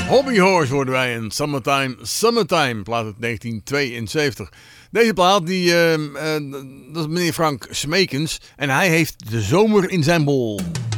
Hobby Horse worden wij in Summertime, plaat uit 1972. Deze plaat, dat is meneer Frank Smekens en hij heeft de zomer in zijn bol.